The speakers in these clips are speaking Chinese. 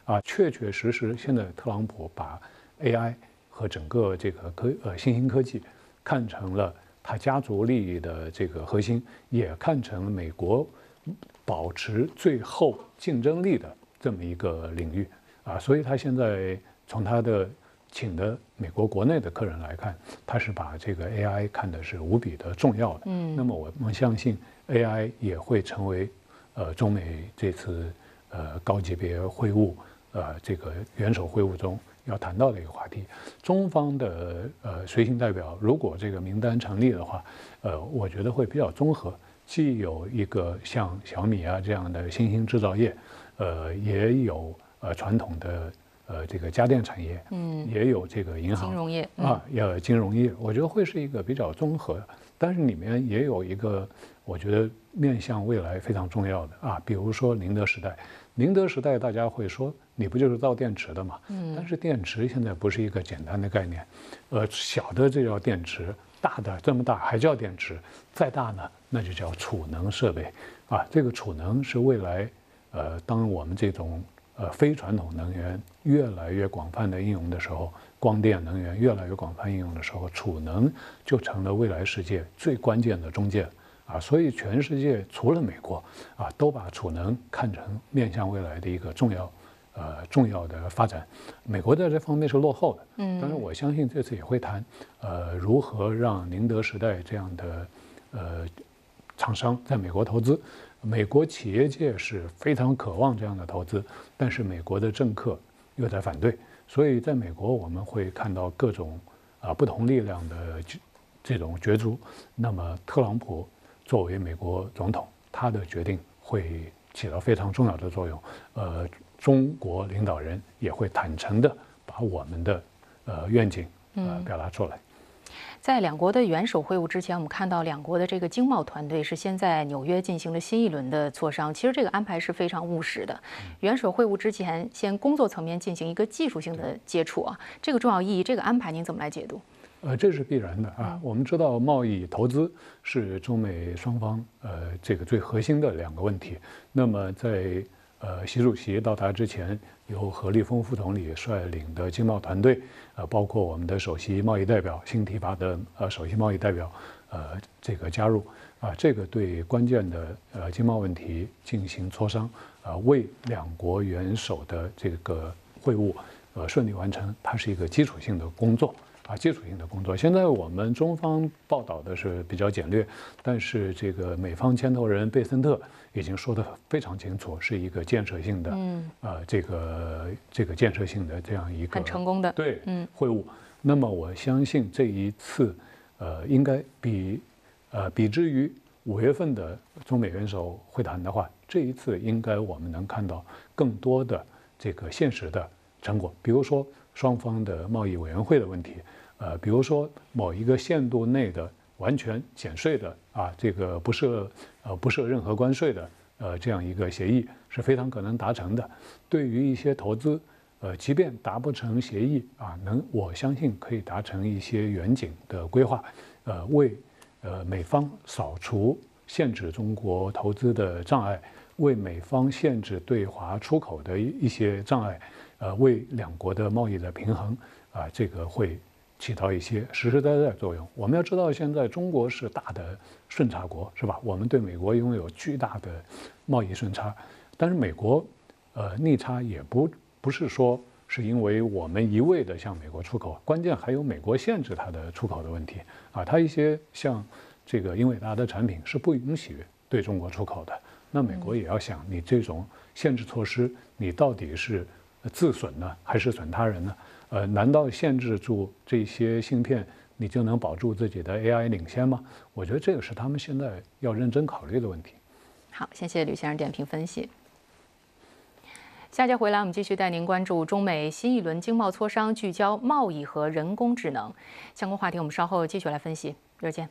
确确实实，现在特朗普把 AI 和整个这个新兴科技看成了他家族利益的这个核心，也看成了美国保持最后竞争力的这么一个领域所以他现在从他的请的美国国内的客人来看，他是把这个 AI 看的是无比的重要的。那么我们相信 AI 也会成为中美这次高级别会晤这个元首会晤中要谈到的一个话题。中方的随行代表，如果这个名单成立的话，我觉得会比较综合，既有一个像小米这样的新兴制造业，也有传统的这个家电产业，也有这个银行金融业金融业，我觉得会是一个比较综合，但是里面也有一个我觉得面向未来非常重要的比如说宁德时代。宁德时代大家会说你不就是造电池的吗？但是电池现在不是一个简单的概念，小的这叫电池，大的这么大还叫电池，再大呢那就叫储能设备这个储能是未来当我们这种非传统能源越来越广泛的应用的时候，光电能源越来越广泛应用的时候，储能就成了未来世界最关键的中介所以全世界除了美国都把储能看成面向未来的一个重要的发展。美国在这方面是落后的，但是我相信这次也会谈如何让宁德时代这样的厂商在美国投资。美国企业界是非常渴望这样的投资，但是美国的政客又在反对，所以在美国我们会看到各种不同力量的这种角逐。那么特朗普作为美国总统，他的决定会起到非常重要的作用。中国领导人也会坦诚地把我们的愿景表达出来。 在两国的元首会晤之前，我们看到两国的这个经贸团队是先在纽约进行了新一轮的磋商。其实这个安排是非常务实的。元首会晤之前，先工作层面进行一个技术性的接触这个重要意义，这个安排您怎么来解读？ 这是必然的我们知道贸易投资是中美双方这个最核心的两个问题。那么在习主席到达之前，由何立峰副总理率领的经贸团队包括我们的首席贸易代表新提拔的首席贸易代表这个加入这个对关键的经贸问题进行磋商为两国元首的这个会晤顺利完成，它是一个基础性的工作基础性的工作。现在我们中方报道的是比较简略，但是这个美方牵头人贝森特已经说得非常清楚，是一个建设性的这个建设性的这样一个很成功的会晤。那么我相信这一次应该比之于5月份的中美元首会谈的话，这一次应该我们能看到更多的这个现实的成果，比如说双方的贸易委员会的问题，比如说某一个限度内的完全减税的这个不设任何关税的这样一个协议是非常可能达成的。对于一些投资，即便达不成协议我相信可以达成一些远景的规划，为美方扫除限制中国投资的障碍，为美方限制对华出口的一些障碍。为两国的贸易的平衡这个会起到一些实实在在的作用。我们要知道，现在中国是大的顺差国，是吧？我们对美国拥有巨大的贸易顺差，但是美国逆差也不是说是因为我们一味的向美国出口，关键还有美国限制它的出口的问题它一些像这个英伟达的产品是不允许对中国出口的。那美国也要想，你这种限制措施，你到底是自损呢，还是损他人呢？难道限制住这些芯片，你就能保住自己的 AI 领先吗？我觉得这个是他们现在要认真考虑的问题。 好，谢谢吕先生点评分析。下节回来，我们继续带您关注中美新一轮经贸磋商，聚焦贸易和人工智能相关话题。我们稍后继续来分析。一会儿见。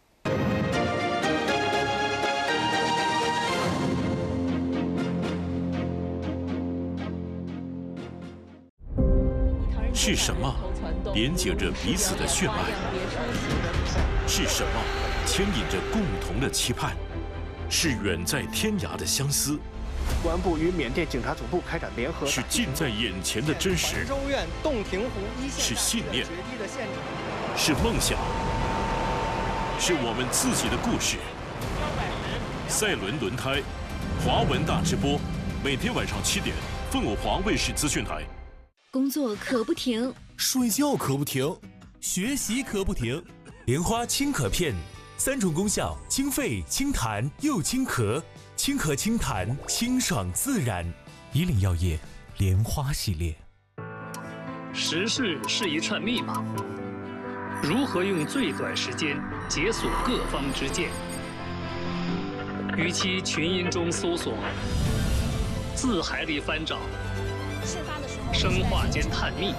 是什么连接着彼此的血脉？是什么牵引着共同的期盼？是远在天涯的相思， 公安部与缅甸警察总部开展联合， 是近在眼前的真实， 州院洞庭湖一线是信念，是梦想，是我们自己的故事。赛伦轮胎，华文大直播，每天晚上7点，凤凰华卫视资讯台。 工作可不停， 睡觉可不停，学习可不停。莲花清咳片，3种功效：清肺、清痰又清咳，清咳清痰，清爽自然。以岭药业莲花系列。 时事是一串密码，如何用最短时间解锁各方之见？与其群音中搜索，字海里翻找，生化间探秘，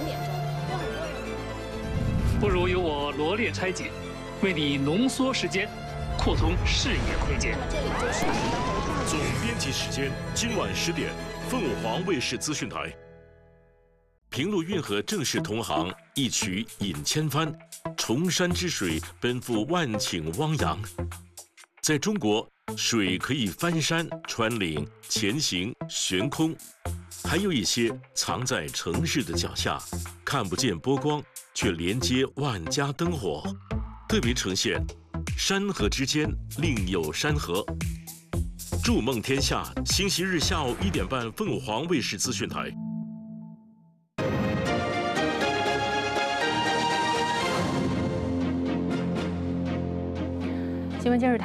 不如由我罗列拆解，为你浓缩时间，扩充视野空间。 总编辑时间今晚10点，凤凰卫视资讯台。平陆运河正式通航，一曲引千帆，崇山之水奔赴万顷汪洋。在中国，水可以翻山、穿岭、前行、悬空，还有一些藏在城市的脚下，看不见波光，却连接万家灯火，特别呈现山河之间另有山河。筑梦天下，星期日下午1点半，凤凰卫视资讯台。 新闻今日